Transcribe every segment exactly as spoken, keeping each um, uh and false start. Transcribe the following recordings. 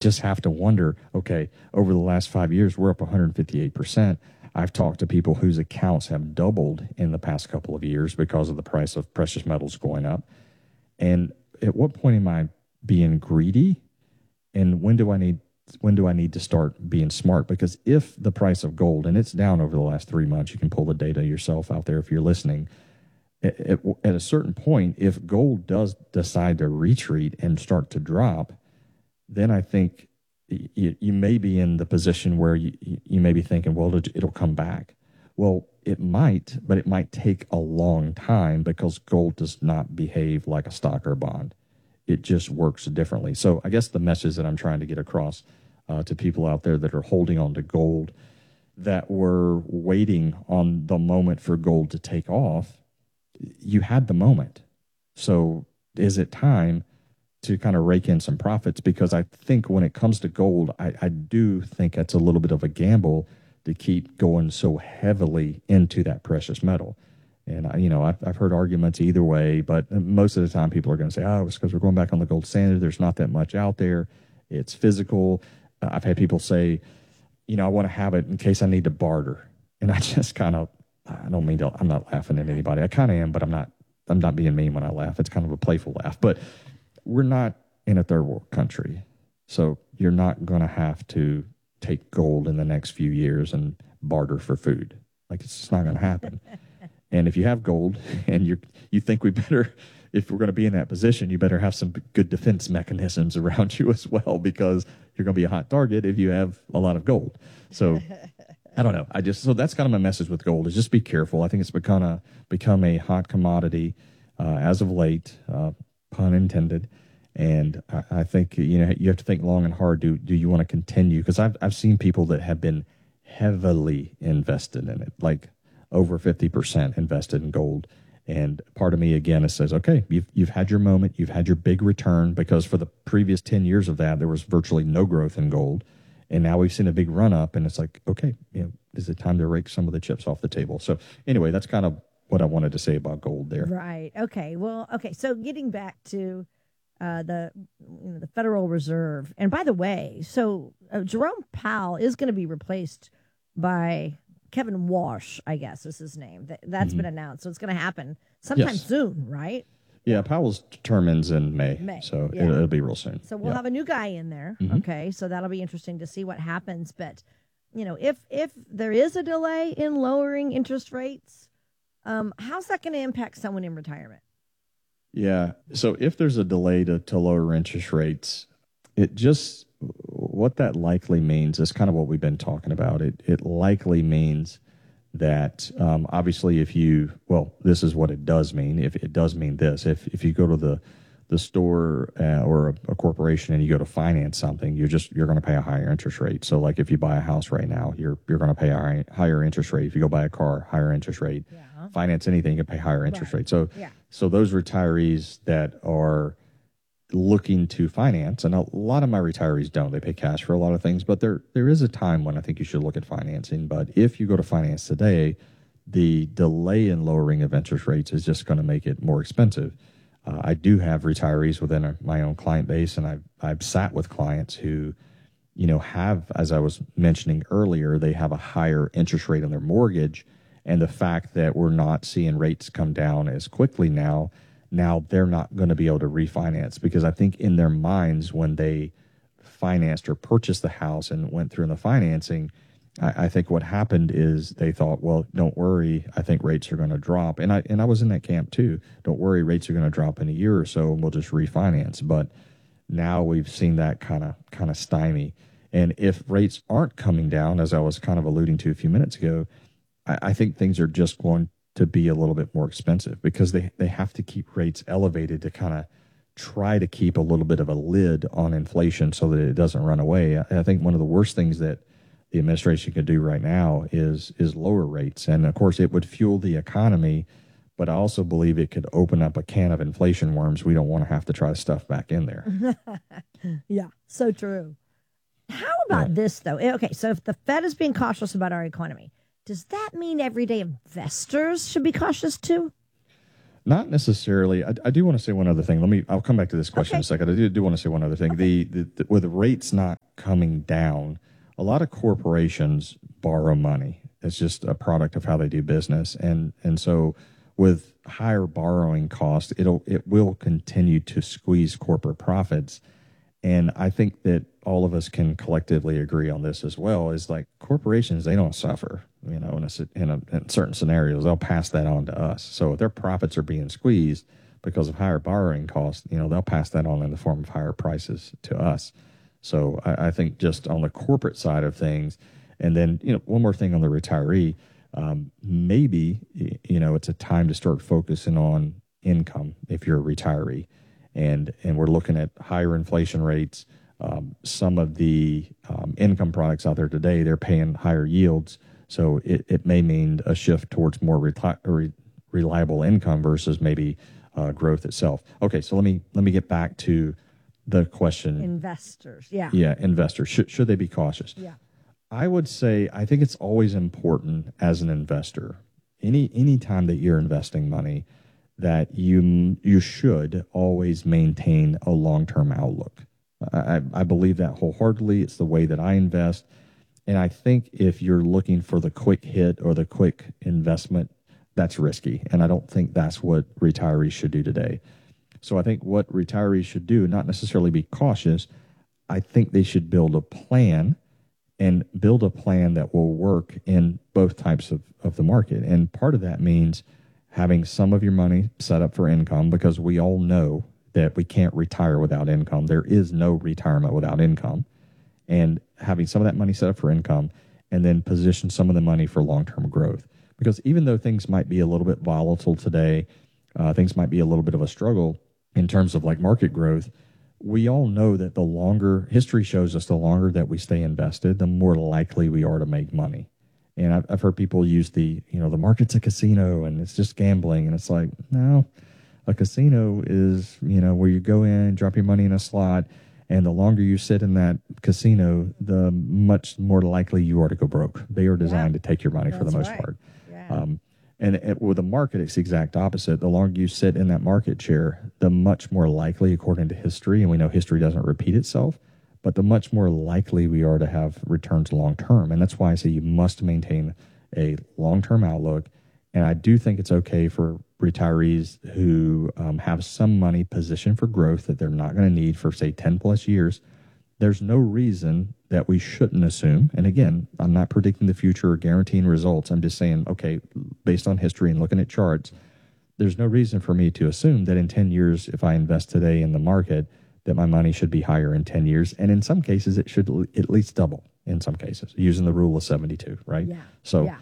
just have to wonder, okay, over the last five years, we're up one hundred fifty-eight percent. I've talked to people whose accounts have doubled in the past couple of years because of the price of precious metals going up. And at what point am I being greedy? And when do I need when do I need to start being smart? Because if the price of gold, and it's down over the last three months, you can pull the data yourself out there if you're listening. At, at, at a certain point, if gold does decide to retreat and start to drop, then I think you, you may be in the position where you, you may be thinking, well, it'll come back. Well, it might, but it might take a long time because gold does not behave like a stock or a bond. It just works differently. So I guess the message that I'm trying to get across uh, to people out there that are holding on to gold, that were waiting on the moment for gold to take off, you had the moment. So is it time to kind of rake in some profits? Because I think when it comes to gold, I, I do think it's a little bit of a gamble to keep going so heavily into that precious metal. And, I, you know, I've, I've heard arguments either way, but most of the time people are going to say, oh, it's because we're going back on the gold standard. There's not that much out there. It's physical. Uh, I've had people say, you know, I want to have it in case I need to barter. And I just kind of, I don't mean to, I'm not laughing at anybody. I kind of am, but I'm not, I'm not being mean when I laugh. It's kind of a playful laugh. But we're not in a third world country. So you're not going to have to take gold in the next few years and barter for food. Like, it's just not going to happen. And if you have gold and you you think we better, if we're going to be in that position, you better have some good defense mechanisms around you as well, because you're going to be a hot target if you have a lot of gold. So I don't know. I just, so that's kind of my message with gold, is just be careful. I think it's become a, become a hot commodity uh, as of late, uh, pun intended. And I, I think, you know, you have to think long and hard. Do, do you want to continue? Because I've, I've seen people that have been heavily invested in it, like over fifty percent invested in gold. And part of me, again, it says, okay, you've, you've had your moment. You've had your big return, because for the previous ten years of that, there was virtually no growth in gold. And now we've seen a big run up, and it's like, okay, you know, is it time to rake some of the chips off the table? So anyway, that's kind of what I wanted to say about gold there. Right. Okay. Well, okay. So getting back to uh, the you know, the Federal Reserve. And by the way, so uh, Jerome Powell is going to be replaced by Kevin Walsh, I guess is his name. That, that's mm-hmm. been announced. So it's going to happen sometime yes. soon, right? Yeah, Powell's term ends in May. May. So yeah. it'll, it'll be real soon. So we'll yeah. have a new guy in there. Mm-hmm. Okay. So that'll be interesting to see what happens. But, you know, if if there is a delay in lowering interest rates, um, how's that going to impact someone in retirement? Yeah. So if there's a delay to, to lower interest rates, it just, what that likely means is kind of what we've been talking about. It it likely means that um, obviously if you, well, this is what it does mean. If it does mean this, if if you go to the the store uh, or a, a corporation and you go to finance something, you're just you're going to pay a higher interest rate. So like if you buy a house right now, you're you're going to pay a high, higher interest rate. If you go buy a car, higher interest rate. Yeah. Finance anything, you can pay higher interest right. rate. So yeah. so those retirees that are looking to finance, and a lot of my retirees don't. They pay cash for a lot of things, but there there is a time when I think you should look at financing. But if you go to finance today, the delay in lowering of interest rates is just going to make it more expensive. Uh, I do have retirees within a, my own client base, and I've I've sat with clients who, you know, have, as I was mentioning earlier, they have a higher interest rate on their mortgage, and the fact that we're not seeing rates come down as quickly now. Now they're not going to be able to refinance, because I think in their minds when they financed or purchased the house and went through the financing, I, I think what happened is they thought, well, don't worry, I think rates are going to drop. And I and I was in that camp too. Don't worry, rates are going to drop in a year or so and we'll just refinance. But now we've seen that kind of kind of stymie. And if rates aren't coming down, as I was kind of alluding to a few minutes ago, I, I think things are just going to be a little bit more expensive, because they, they have to keep rates elevated to kind of try to keep a little bit of a lid on inflation so that it doesn't run away. I, I think one of the worst things that the administration could do right now is is lower rates. And of course it would fuel the economy, but I also believe it could open up a can of inflation worms we don't want to have to try to stuff back in there. Yeah, so true. How about yeah. this though? Okay, so if the Fed is being cautious about our economy, does that mean everyday investors should be cautious too? Not necessarily. I, I do want to say one other thing. Let me. I'll come back to this question Okay. in a second. I do, do want to say one other thing. Okay. The, the, the with the rates not coming down, a lot of corporations borrow money. It's just a product of how they do business, and and so with higher borrowing costs, it'll it will continue to squeeze corporate profits. And I think that all of us can collectively agree on this as well. Is like corporations, they don't suffer. You know, in a, in, a, in certain scenarios, they'll pass that on to us. So if their profits are being squeezed because of higher borrowing costs, you know, they'll pass that on in the form of higher prices to us. So I, I think just on the corporate side of things, and then, you know, one more thing on the retiree, um, maybe, you know, it's a time to start focusing on income if you're a retiree. And, and we're looking at higher inflation rates. Um, some of the um, income products out there today, they're paying higher yields. So it, it may mean a shift towards more reti- re- reliable income versus maybe uh, growth itself. Okay, so let me let me get back to the question. Investors, yeah. Yeah, investors. Should, should they be cautious? Yeah. I would say I think it's always important as an investor, any any time that you're investing money, that you you should always maintain a long-term outlook. I, I believe that wholeheartedly. It's the way that I invest. And I think if you're looking for the quick hit or the quick investment, that's risky. And I don't think that's what retirees should do today. So I think what retirees should do, not necessarily be cautious, I think they should build a plan and build a plan that will work in both types of, of the market. And part of that means having some of your money set up for income, because we all know that we can't retire without income. There is no retirement without income. And having some of that money set up for income, and then position some of the money for long-term growth. Because even though things might be a little bit volatile today, uh, things might be a little bit of a struggle in terms of like market growth, we all know that the longer, history shows us the longer that we stay invested, the more likely we are to make money. And I've, I've heard people use the, you know, the market's a casino and it's just gambling. And it's like, no, a casino is, you know, where you go in, drop your money in a slot, and the longer you sit in that casino, the much more likely you are to go broke. They are designed yeah. to take your money That's for the most right. part. Yeah. Um, and it, with the market, it's the exact opposite. The longer you sit in that market chair, the much more likely, according to history, and we know history doesn't repeat itself, but the much more likely we are to have returns long term. And that's why I say you must maintain a long-term outlook. And I do think it's okay for retirees who um, have some money positioned for growth that they're not going to need for, say, ten plus years. There's no reason that we shouldn't assume. And again, I'm not predicting the future or guaranteeing results. I'm just saying, okay, based on history and looking at charts, there's no reason for me to assume that in ten years, if I invest today in the market, that my money should be higher in ten years. And in some cases, it should at least double in some cases, using the rule of seventy-two, right? Yeah. So yeah.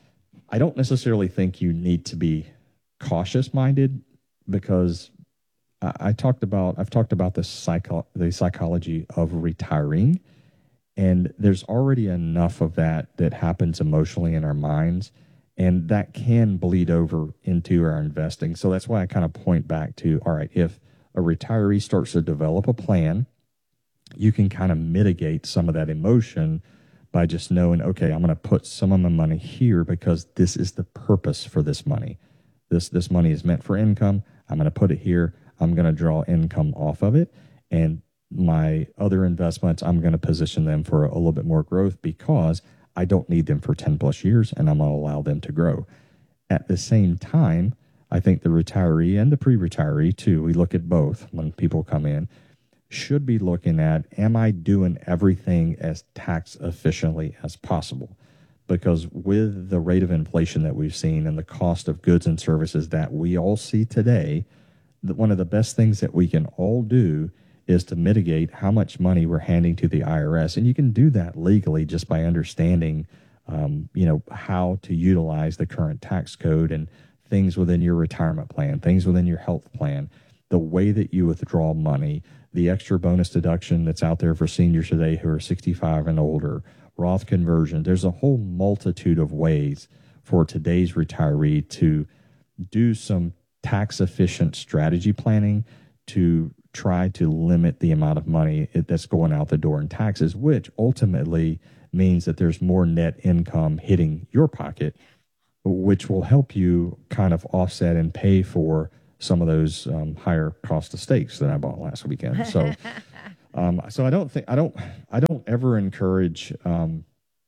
I don't necessarily think you need to be cautious minded, because I, I talked about, I've talked about the psycho, the psychology of retiring, and there's already enough of that that happens emotionally in our minds, and that can bleed over into our investing. So that's why I kind of point back to, all right, if a retiree starts to develop a plan, you can kind of mitigate some of that emotion by just knowing, okay, I'm going to put some of my money here because this is the purpose for this money. This this money is meant for income. I'm going to put it here. I'm going to draw income off of it. And my other investments, I'm going to position them for a little bit more growth because I don't need them for ten plus years, and I'm going to allow them to grow. At the same time, I think the retiree and the pre-retiree too, we look at both when people come in, should be looking at, am I doing everything as tax efficiently as possible? Because with the rate of inflation that we've seen and the cost of goods and services that we all see today, that one of the best things that we can all do is to mitigate how much money we're handing to the I R S. And you can do that legally just by understanding, um, you know, how to utilize the current tax code and things within your retirement plan, things within your health plan, the way that you withdraw money, the extra bonus deduction that's out there for seniors today who are sixty-five and older, Roth conversion. There's a whole multitude of ways for today's retiree to do some tax efficient strategy planning to try to limit the amount of money that's going out the door in taxes, which ultimately means that there's more net income hitting your pocket, which will help you kind of offset and pay for some of those um, higher cost of steaks that I bought last weekend. So, um, so I don't think I don't I don't ever encourage. Um,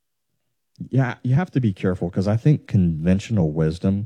yeah, you have to be careful because I think conventional wisdom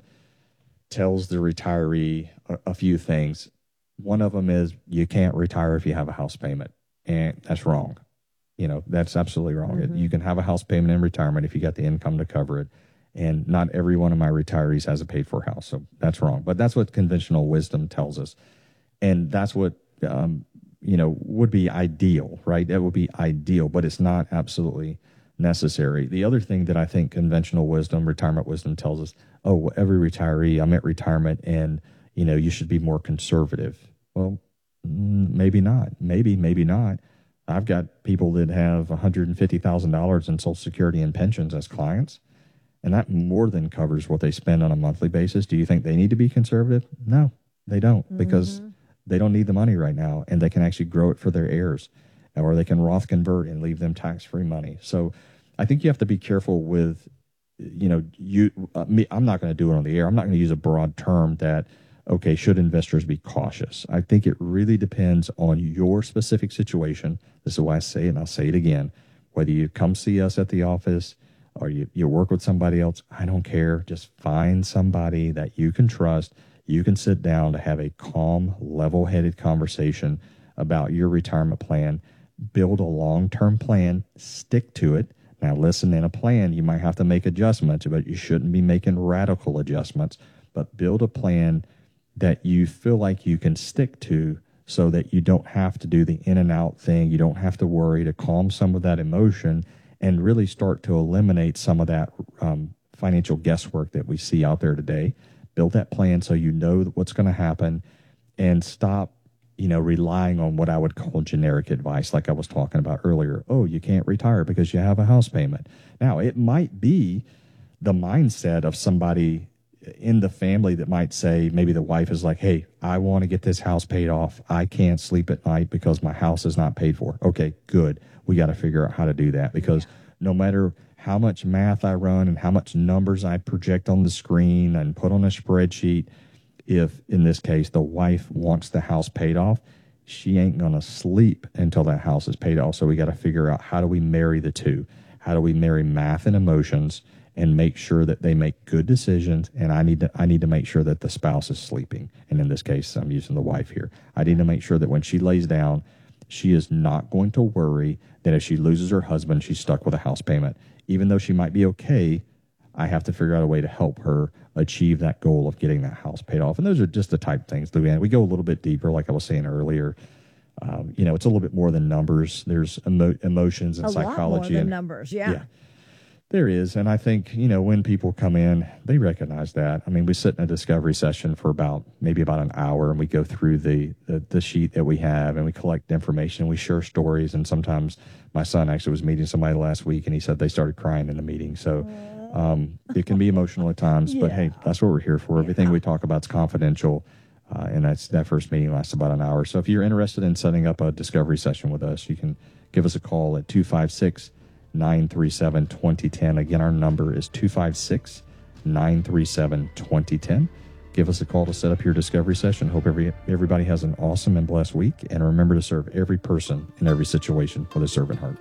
tells the retiree a, a few things. One of them is you can't retire if you have a house payment, and that's wrong. You know, that's absolutely wrong. Mm-hmm. You can have a house payment in retirement if you got the income to cover it. And not every one of my retirees has a paid for house. So that's wrong. But that's what conventional wisdom tells us. And that's what, um, you know, would be ideal, right? That would be ideal, but it's not absolutely necessary. The other thing that I think conventional wisdom, retirement wisdom tells us, oh, well, every retiree, I'm at retirement and, you know, you should be more conservative. Well, maybe not. Maybe, maybe not. I've got people that have one hundred fifty thousand dollars in Social Security and pensions as clients. And that more than covers what they spend on a monthly basis. Do you think they need to be conservative? No, they don't, mm-hmm. because they don't need the money right now, and they can actually grow it for their heirs, or they can Roth convert and leave them tax-free money. So I think you have to be careful with, you know, you. Uh, me, I'm not going to do it on the air. I'm not going to use a broad term that, okay, should investors be cautious? I think it really depends on your specific situation. This is why I say it, and I'll say it again. Whether you come see us at the office, or you, you work with somebody else, I don't care. Just find somebody that you can trust. You can sit down to have a calm, level-headed conversation about your retirement plan. Build a long-term plan. Stick to it. Now, listen, in a plan, you might have to make adjustments, but you shouldn't be making radical adjustments. But build a plan that you feel like you can stick to so that you don't have to do the in and out thing. You don't have to worry, to calm some of that emotion and really start to eliminate some of that um, financial guesswork that we see out there today. Build that plan so you know what's going to happen, and stop, you know, relying on what I would call generic advice, like I was talking about earlier. Oh, you can't retire because you have a house payment. Now, it might be the mindset of somebody in the family that might say, maybe the wife is like, hey, I want to get this house paid off. I can't sleep at night because my house is not paid for. Okay, good. We got to figure out how to do that, because no matter how much math I run and how much numbers I project on the screen and put on a spreadsheet, if in this case the wife wants the house paid off, she ain't going to sleep until that house is paid off. So we got to figure out, how do we marry the two? How do we marry math and emotions and make sure that they make good decisions? And I need to I need to make sure that the spouse is sleeping. And in this case, I'm using the wife here. I need to make sure that when she lays down, she is not going to worry that if she loses her husband, she's stuck with a house payment. Even though she might be okay, I have to figure out a way to help her achieve that goal of getting that house paid off. And those are just the type of things, Luann. We go a little bit deeper, like I was saying earlier. Um, you know, it's a little bit more than numbers. There's emo- emotions and a psychology. lot more than and numbers, yeah. yeah. There is. And I think, you know, when people come in, they recognize that. I mean, we sit in a discovery session for about maybe about an hour, and we go through the, the, the sheet that we have, and we collect information. We share stories. And sometimes my son actually was meeting somebody last week, and he said they started crying in the meeting. So um, it can be emotional at times, yeah. But hey, that's what we're here for. Everything yeah. we talk about is confidential. Uh, and that's, that first meeting lasts about an hour. So if you're interested in setting up a discovery session with us, you can give us a call at two five six, nine three seven, two zero one zero. Again, our number is two five six, nine three seven, two zero one zero. Give us a call to set up your discovery session. Hope every everybody has an awesome and blessed week. And remember to serve every person in every situation with a servant heart.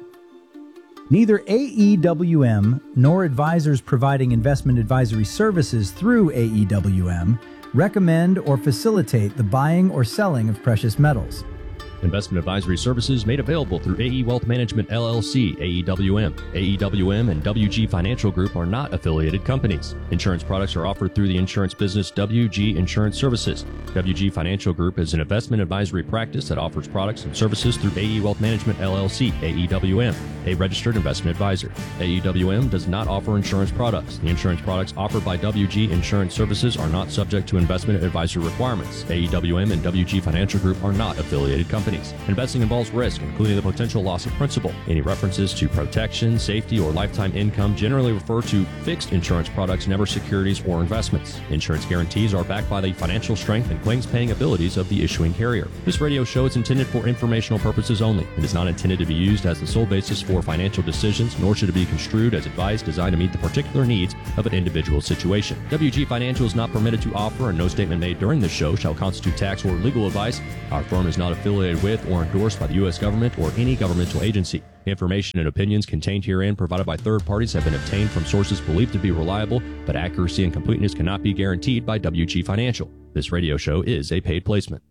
Neither A E W M nor advisors providing investment advisory services through A E W M recommend or facilitate the buying or selling of precious metals. Investment advisory services made available through A E Wealth Management, L L C, A E W M. A E W M and W G Financial Group are not affiliated companies. Insurance products are offered through the insurance business W G Insurance Services. W G Financial Group is an investment advisory practice that offers products and services through A E Wealth Management, L L C, A E W M, a registered investment advisor. A E W M does not offer insurance products. The insurance products offered by W G Insurance Services are not subject to investment advisory requirements. A E W M and W G Financial Group are not affiliated companies. companies. Investing involves risk, including the potential loss of principal. Any references to protection, safety, or lifetime income generally refer to fixed insurance products, never securities or investments. Insurance guarantees are backed by the financial strength and claims-paying abilities of the issuing carrier. This radio show is intended for informational purposes only and is not intended to be used as the sole basis for financial decisions, nor should it be construed as advice designed to meet the particular needs of an individual situation. W G Financial is not permitted to offer, and no statement made during this show shall constitute tax or legal advice. Our firm is not affiliated with or endorsed by the U S government or any governmental agency. Information and opinions contained herein provided by third parties have been obtained from sources believed to be reliable, but accuracy and completeness cannot be guaranteed by W G Financial. This radio show is a paid placement.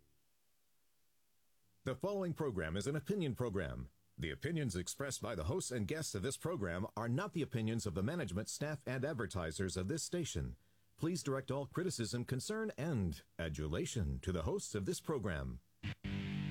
The following program is an opinion program. The opinions expressed by the hosts and guests of this program are not the opinions of the management, staff, and advertisers of this station. Please direct all criticism, concern, and adulation to the hosts of this program.